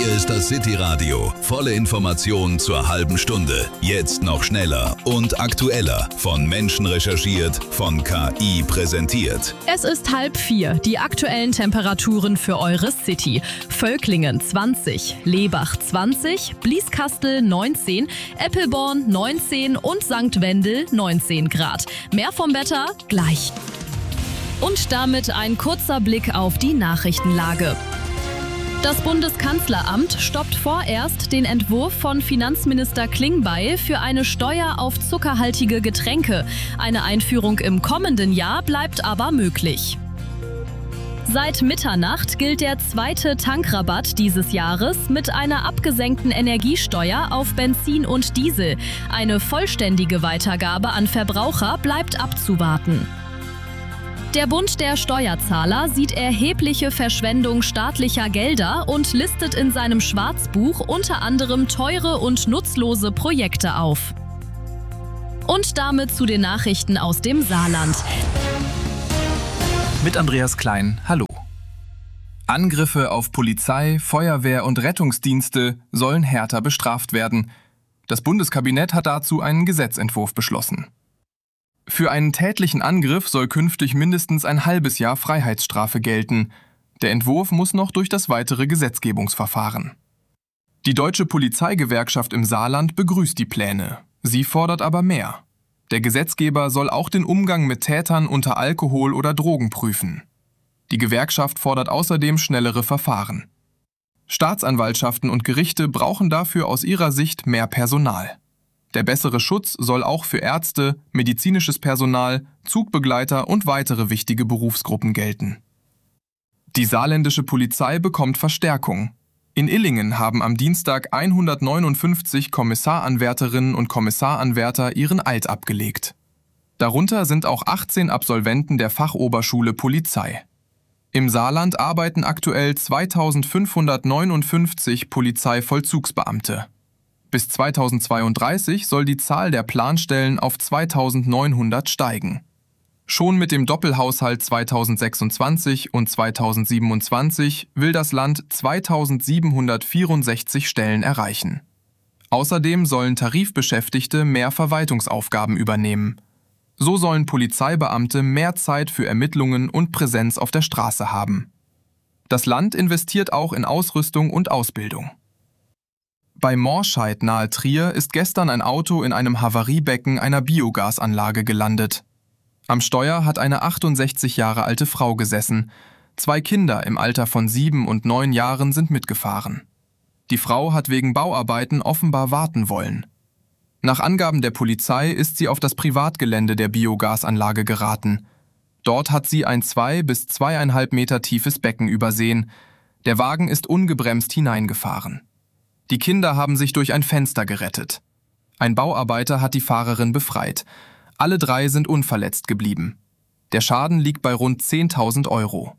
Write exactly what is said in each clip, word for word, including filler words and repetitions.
Hier ist das City Radio. Volle Informationen zur halben Stunde. Jetzt noch schneller und aktueller. Von Menschen recherchiert, von K I präsentiert. Es ist halb vier. Die aktuellen Temperaturen für eure City. Völklingen zwanzig, Lebach zwanzig, Blieskastel neunzehn, Eppelborn neunzehn und Sankt Wendel neunzehn Grad. Mehr vom Wetter gleich. Und damit ein kurzer Blick auf die Nachrichtenlage. Das Bundeskanzleramt stoppt vorerst den Entwurf von Finanzminister Klingbeil für eine Steuer auf zuckerhaltige Getränke. Eine Einführung im kommenden Jahr bleibt aber möglich. Seit Mitternacht gilt der zweite Tankrabatt dieses Jahres mit einer abgesenkten Energiesteuer auf Benzin und Diesel. Eine vollständige Weitergabe an Verbraucher bleibt abzuwarten. Der Bund der Steuerzahler sieht erhebliche Verschwendung staatlicher Gelder und listet in seinem Schwarzbuch unter anderem teure und nutzlose Projekte auf. Und damit zu den Nachrichten aus dem Saarland. Mit Andreas Klein, hallo. Angriffe auf Polizei, Feuerwehr und Rettungsdienste sollen härter bestraft werden. Das Bundeskabinett hat dazu einen Gesetzentwurf beschlossen. Für einen tätlichen Angriff soll künftig mindestens ein halbes Jahr Freiheitsstrafe gelten. Der Entwurf muss noch durch das weitere Gesetzgebungsverfahren. Die Deutsche Polizeigewerkschaft im Saarland begrüßt die Pläne. Sie fordert aber mehr. Der Gesetzgeber soll auch den Umgang mit Tätern unter Alkohol oder Drogen prüfen. Die Gewerkschaft fordert außerdem schnellere Verfahren. Staatsanwaltschaften und Gerichte brauchen dafür aus ihrer Sicht mehr Personal. Der bessere Schutz soll auch für Ärzte, medizinisches Personal, Zugbegleiter und weitere wichtige Berufsgruppen gelten. Die saarländische Polizei bekommt Verstärkung. In Illingen haben am Dienstag hundertneunundfünfzig Kommissaranwärterinnen und Kommissaranwärter ihren Eid abgelegt. Darunter sind auch achtzehn Absolventen der Fachoberschule Polizei. Im Saarland arbeiten aktuell zweitausendfünfhundertneunundfünfzig Polizeivollzugsbeamte. Bis zweitausendzweiunddreißig soll die Zahl der Planstellen auf zweitausendneunhundert steigen. Schon mit dem Doppelhaushalt zweitausendsechsundzwanzig und zweitausendsiebenundzwanzig will das Land zweitausendsiebenhundertvierundsechzig Stellen erreichen. Außerdem sollen Tarifbeschäftigte mehr Verwaltungsaufgaben übernehmen. So sollen Polizeibeamte mehr Zeit für Ermittlungen und Präsenz auf der Straße haben. Das Land investiert auch in Ausrüstung und Ausbildung. Bei Morscheid nahe Trier ist gestern ein Auto in einem Havariebecken einer Biogasanlage gelandet. Am Steuer hat eine achtundsechzig Jahre alte Frau gesessen. Zwei Kinder im Alter von sieben und neun Jahren sind mitgefahren. Die Frau hat wegen Bauarbeiten offenbar warten wollen. Nach Angaben der Polizei ist sie auf das Privatgelände der Biogasanlage geraten. Dort hat sie ein zwei bis zweieinhalb Meter tiefes Becken übersehen. Der Wagen ist ungebremst hineingefahren. Die Kinder haben sich durch ein Fenster gerettet. Ein Bauarbeiter hat die Fahrerin befreit. Alle drei sind unverletzt geblieben. Der Schaden liegt bei rund zehntausend Euro.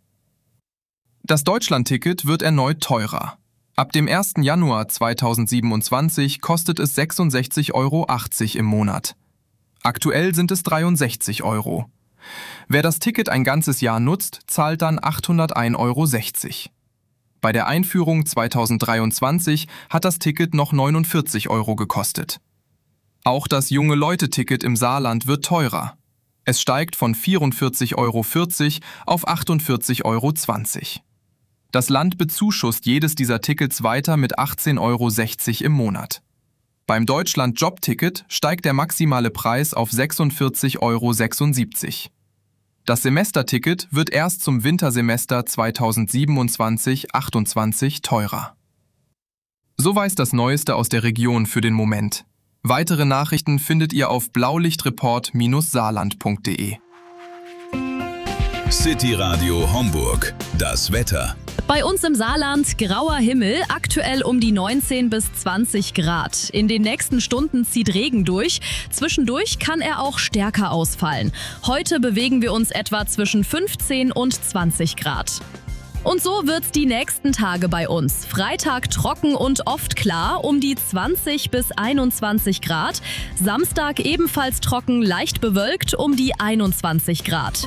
Das Deutschlandticket wird erneut teurer. Ab dem ersten Januar zweitausendsiebenundzwanzig kostet es sechsundsechzig Euro achtzig im Monat. Aktuell sind es dreiundsechzig Euro. Wer das Ticket ein ganzes Jahr nutzt, zahlt dann achthundertein Euro sechzig. Bei der Einführung zweitausenddreiundzwanzig hat das Ticket noch neunundvierzig Euro gekostet. Auch das Junge-Leute-Ticket im Saarland wird teurer. Es steigt von vierundvierzig Euro vierzig auf achtundvierzig Euro zwanzig. Das Land bezuschusst jedes dieser Tickets weiter mit achtzehn Euro sechzig im Monat. Beim Deutschland-Job-Ticket steigt der maximale Preis auf sechsundvierzig Euro sechsundsiebzig. Das Semesterticket wird erst zum Wintersemester zweitausendsiebenundzwanzig achtundzwanzig teurer. So weiß das Neueste aus der Region für den Moment. Weitere Nachrichten findet ihr auf blaulichtreport Bindestrich saarland punkt de. City Radio Homburg. Das Wetter. Bei uns im Saarland grauer Himmel, aktuell um die neunzehn bis zwanzig Grad. In den nächsten Stunden zieht Regen durch. Zwischendurch kann er auch stärker ausfallen. Heute bewegen wir uns etwa zwischen fünfzehn und zwanzig Grad. Und so wird's die nächsten Tage bei uns. Freitag trocken und oft klar, um die zwanzig bis einundzwanzig Grad. Samstag ebenfalls trocken, leicht bewölkt, um die einundzwanzig Grad.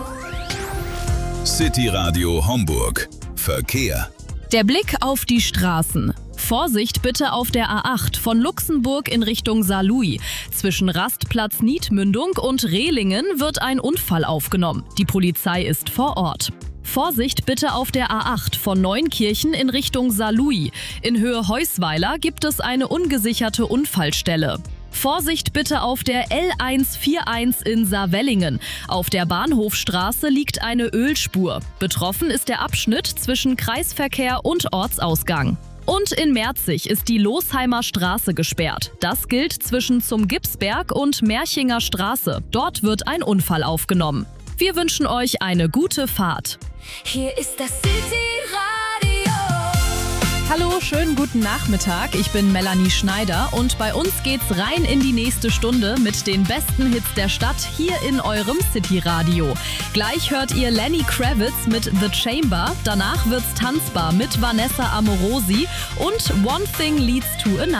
City Radio Homburg. Verkehr. Der Blick auf die Straßen. Vorsicht bitte auf der A acht von Luxemburg in Richtung Saarlouis. Zwischen Rastplatz Niedmündung und Rehlingen wird ein Unfall aufgenommen. Die Polizei ist vor Ort. Vorsicht bitte auf der A acht von Neunkirchen in Richtung Saarlouis. In Höhe Heusweiler gibt es eine ungesicherte Unfallstelle. Vorsicht bitte auf der L hunderteinundvierzig in Saarwellingen. Auf der Bahnhofstraße liegt eine Ölspur. Betroffen ist der Abschnitt zwischen Kreisverkehr und Ortsausgang. Und in Merzig ist die Losheimer Straße gesperrt. Das gilt zwischen zum Gipsberg und Merchinger Straße. Dort wird ein Unfall aufgenommen. Wir wünschen euch eine gute Fahrt. Hier ist das City-Radio. Hallo, schönen guten Nachmittag. Ich bin Melanie Schneider und bei uns geht's rein in die nächste Stunde mit den besten Hits der Stadt hier in eurem City-Radio. Gleich hört ihr Lenny Kravitz mit The Chamber. Danach wird's tanzbar mit Vanessa Amorosi und One Thing Leads to Another.